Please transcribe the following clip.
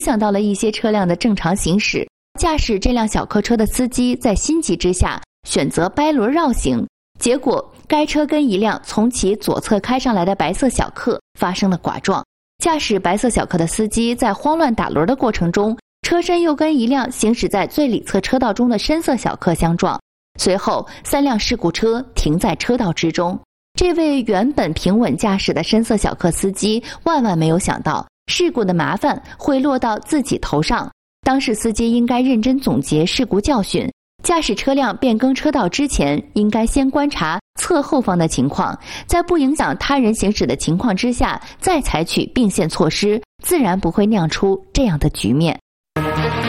响到了一些车辆的正常行驶。驾驶这辆小客车的司机在心急之下选择掰轮绕行，结果该车跟一辆从其左侧开上来的白色小客发生了剐撞。驾驶白色小客的司机在慌乱打轮的过程中，车身又跟一辆行驶在最里侧车道中的深色小客相撞，随后3辆事故车停在车道之中。这位原本平稳驾驶的深色小客司机万万没有想到，事故的麻烦会落到自己头上。当时司机应该认真总结事故教训，驾驶车辆变更车道之前，应该先观察侧后方的情况，在不影响他人行驶的情况之下，再采取并线措施，自然不会酿出这样的局面。